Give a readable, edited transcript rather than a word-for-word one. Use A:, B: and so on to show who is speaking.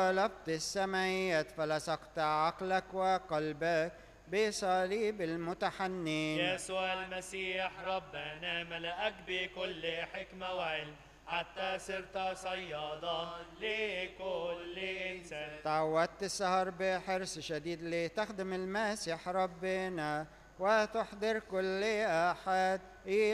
A: طلبت السمايات فلصقت عقلك وقلبك بصليب المتحنين.
B: يسوع المسيح ربنا ملأك بكل حكمة وعلم حتى صرت صيادا لكل إنسان.
A: تعودت السهر بحرص شديد لتخدم المسيح ربنا وتحضر كل أحد